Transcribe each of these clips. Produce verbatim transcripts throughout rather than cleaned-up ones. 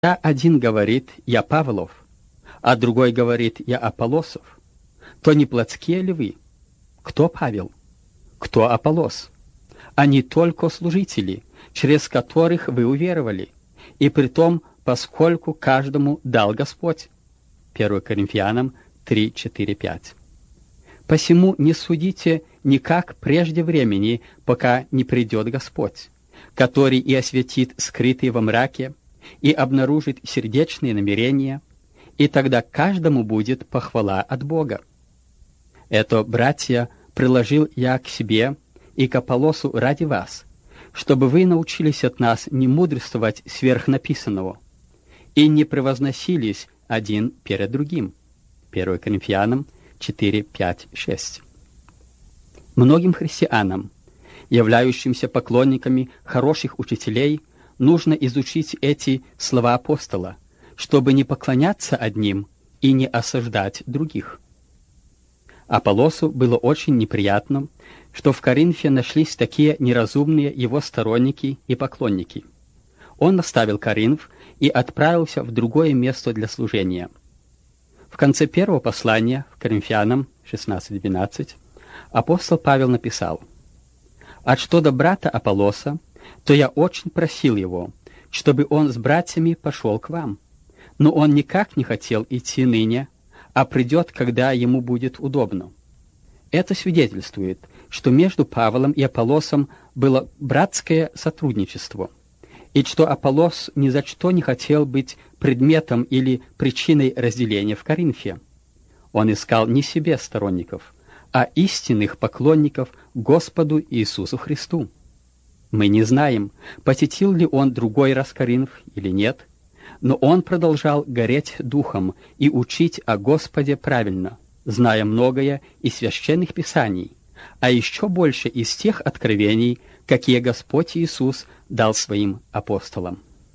один говорит: «Я Павлов», а другой говорит: «Я Аполлосов», то не плотские ли вы? Кто Павел? Кто Аполлос? Они только служители, через которых вы уверовали, и притом, поскольку каждому дал Господь. первое Коринфянам три, четыре, пять. Посему не судите никак прежде времени, пока не придет Господь, который и осветит скрытые во мраке, и обнаружит сердечные намерения, и тогда каждому будет похвала от Бога. Это, братья, приложил я к себе и к Аполлосу ради вас, чтобы вы научились от нас не мудрствовать сверх написанного и не превозносились один перед другим. первое Коринфянам четыре, пять, шесть. Многим христианам, являющимся поклонниками хороших учителей, нужно изучить эти слова апостола, чтобы не поклоняться одним и не осуждать других. Аполлосу было очень неприятно, что в Коринфе нашлись такие неразумные его сторонники и поклонники. Он оставил Коринф и отправился в другое место для служения. В конце первого послания к Коринфянам шестнадцать двенадцать апостол Павел написал: «А что до брата Аполлоса, то я очень просил его, чтобы он с братьями пошел к вам. Но он никак не хотел идти ныне, а придет, когда ему будет удобно». Это свидетельствует, что между Павлом и Аполлосом было братское сотрудничество, и что Аполлос ни за что не хотел быть предметом или причиной разделения в Коринфе. Он искал не себе сторонников, а истинных поклонников Господу Иисусу Христу. Мы не знаем, посетил ли он другой раз Коринф или нет, но он продолжал гореть духом и учить о Господе правильно, зная многое из священных писаний, а еще больше из тех откровений, какие Господь Иисус дал своим апостолам.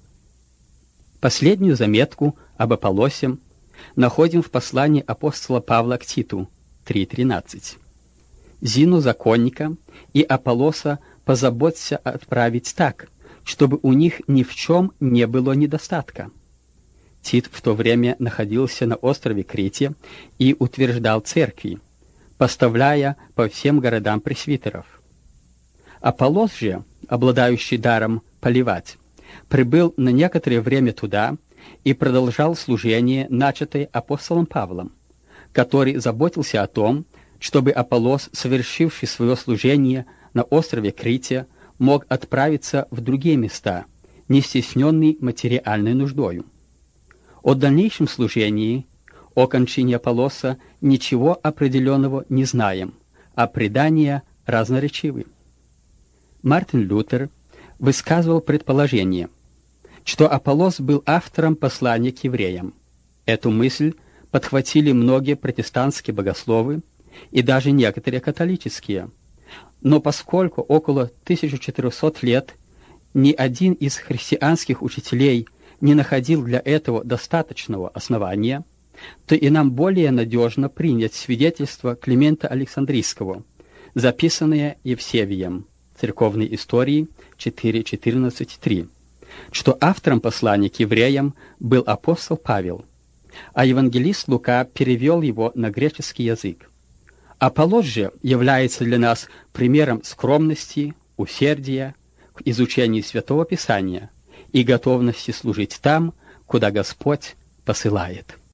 Последнюю заметку об Аполлосе находим в послании апостола Павла к Титу три тринадцать. «Зину законника и Аполлоса позаботься отправить так, чтобы у них ни в чем не было недостатка». Тит в то время находился на острове Крите и утверждал церкви, поставляя по всем городам пресвитеров. Аполлос же, обладающий даром поливать, прибыл на некоторое время туда и продолжал служение, начатое апостолом Павлом, который заботился о том, чтобы Аполлос, совершивший свое служение на острове Крите, мог отправиться в другие места, не стесненный материальной нуждою. О дальнейшем служении, о кончине Аполлоса ничего определенного не знаем, а предания разноречивы. Мартин Лютер высказывал предположение, что Аполлос был автором послания к евреям. Эту мысль подхватили многие протестантские богословы и даже некоторые католические. Но поскольку около тысячи четырёхсот лет ни один из христианских учителей не находил для этого достаточного основания, то и нам более надежно принять свидетельство Климента Александрийского, записанное Евсевием, Церковной истории четыре четырнадцать три, что автором послания к евреям был апостол Павел, а евангелист Лука перевел его на греческий язык. Аполлос же является для нас примером скромности, усердия к изучению Святого Писания и готовности служить там, куда Господь посылает.